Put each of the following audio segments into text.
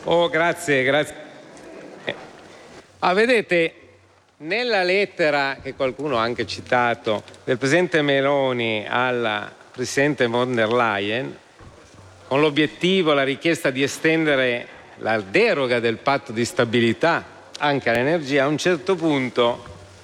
Oh, grazie. Vedete, nella lettera che qualcuno ha anche citato del Presidente Meloni alla Presidente von der Leyen, con l'obiettivo, la richiesta di estendere la deroga del patto di stabilità anche all'energia, a un certo punto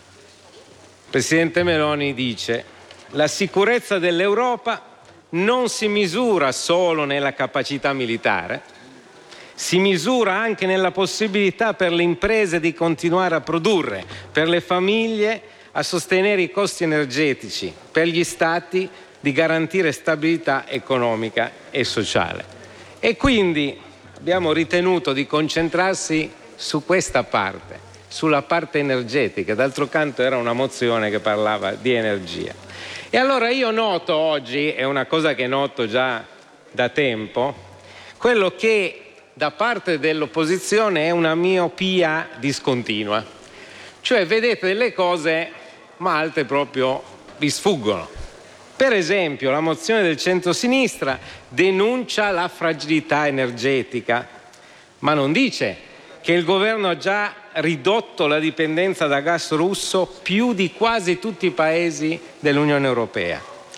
il Presidente Meloni dice: la sicurezza dell'Europa non si misura solo nella capacità militare, si misura anche nella possibilità per le imprese di continuare a produrre, per le famiglie a sostenere i costi energetici, per gli stati di garantire stabilità economica e sociale. E quindi abbiamo ritenuto di concentrarsi su questa parte, sulla parte energetica. D'altro canto era una mozione che parlava di energia. E allora io noto oggi, è una cosa che noto già da tempo, quello che da parte dell'opposizione è una miopia discontinua. Cioè vedete delle cose, ma altre proprio vi sfuggono. Per esempio, la mozione del centro-sinistra denuncia la fragilità energetica, ma non dice che il governo ha già ridotto la dipendenza da gas russo più di quasi tutti i paesi dell'Unione Europea.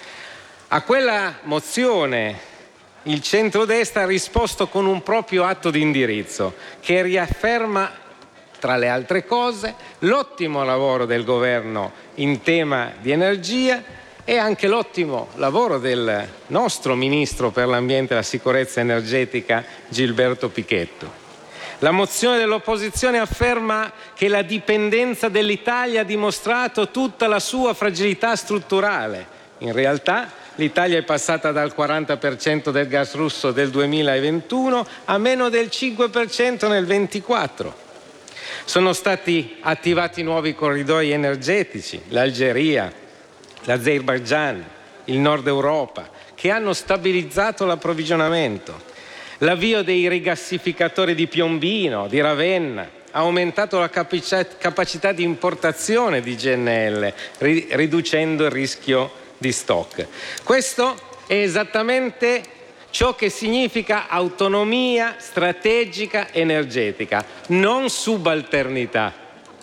A quella mozione il centrodestra ha risposto con un proprio atto di indirizzo che riafferma, tra le altre cose, l'ottimo lavoro del governo in tema di energia e anche l'ottimo lavoro del nostro Ministro per l'Ambiente e la Sicurezza Energetica Gilberto Pichetto. La mozione dell'opposizione afferma che la dipendenza dell'Italia ha dimostrato tutta la sua fragilità strutturale. In realtà l'Italia è passata dal 40% del gas russo del 2021 a meno del 5% nel 2024. Sono stati attivati nuovi corridoi energetici, l'Algeria, l'Azerbaigian, il Nord Europa, che hanno stabilizzato l'approvvigionamento. L'avvio dei rigassificatori di Piombino, di Ravenna, ha aumentato la capacità di importazione di GNL, riducendo il rischio di stock. Questo è esattamente ciò che significa autonomia strategica energetica, non subalternità.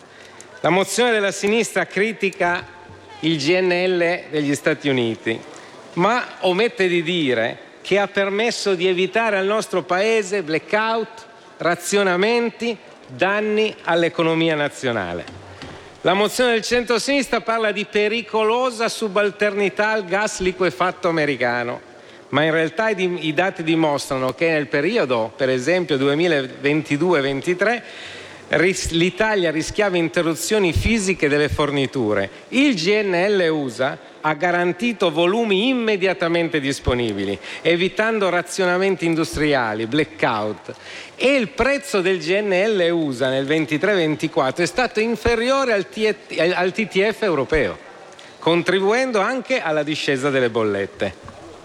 La mozione della sinistra critica il GNL degli Stati Uniti, ma omette di dire che ha permesso di evitare al nostro Paese blackout, razionamenti, danni all'economia nazionale. La mozione del centro-sinistra parla di pericolosa subalternità al gas liquefatto americano, ma in realtà i dati dimostrano che nel periodo, per esempio 2022-23, l'Italia rischiava interruzioni fisiche delle forniture. Il GNL USA ha garantito volumi immediatamente disponibili, evitando razionamenti industriali, blackout, e il prezzo del GNL USA nel 23-24 è stato inferiore al TTF europeo, contribuendo anche alla discesa delle bollette.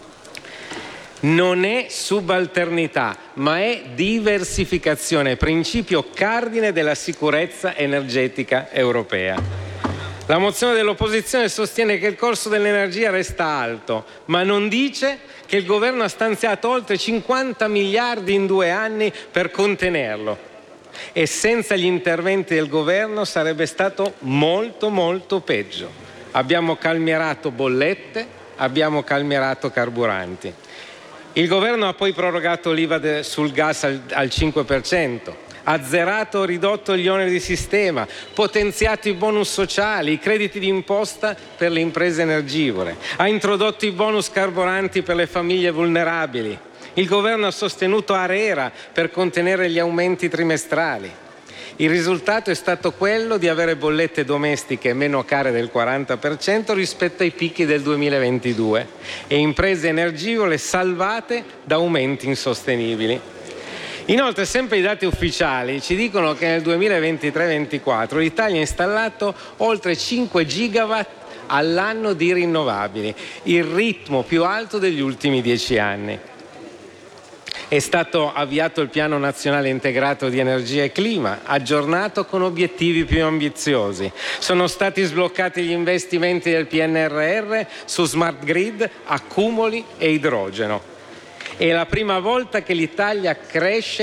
Non è subalternità, ma è diversificazione, principio cardine della sicurezza energetica europea. La mozione dell'opposizione sostiene che il costo dell'energia resta alto, ma non dice che il governo ha stanziato oltre 50 miliardi in 2 anni per contenerlo. E senza gli interventi del governo sarebbe stato molto, molto peggio. Abbiamo calmierato bollette, abbiamo calmierato carburanti. Il governo ha poi prorogato l'IVA sul gas al 5%, ha azzerato o ridotto gli oneri di sistema, potenziato i bonus sociali, i crediti d'imposta per le imprese energivore, ha introdotto i bonus carburanti per le famiglie vulnerabili. Il governo ha sostenuto ARERA per contenere gli aumenti trimestrali. Il risultato è stato quello di avere bollette domestiche meno care del 40% rispetto ai picchi del 2022 e imprese energivore salvate da aumenti insostenibili. Inoltre, sempre i dati ufficiali ci dicono che nel 2023-24 l'Italia ha installato oltre 5 gigawatt all'anno di rinnovabili, il ritmo più alto degli ultimi 10 anni. È stato avviato il Piano Nazionale Integrato di Energia e Clima, aggiornato con obiettivi più ambiziosi. Sono stati sbloccati gli investimenti del PNRR su smart grid, accumuli e idrogeno. È la prima volta che l'Italia cresce